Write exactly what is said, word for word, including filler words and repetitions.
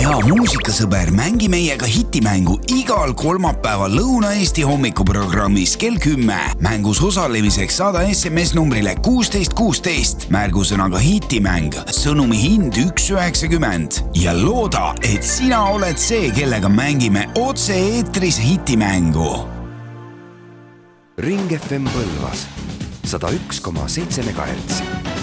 hea muusikasõber, mängi meiega hitimängu igal kolmapäeval Lõuna-Eesti hommikuprogrammis kell kümme. Mängus osalemiseks saada S M S numbrile kuusteist kuusteist. Märgusõnaga hitimäng, sõnumi hind üks üheksakümmend ja looda, et sina oled see, kellega mängime otse eetris hitimängu. Ring F M Põlvas sada üks koma seitse megahertsi.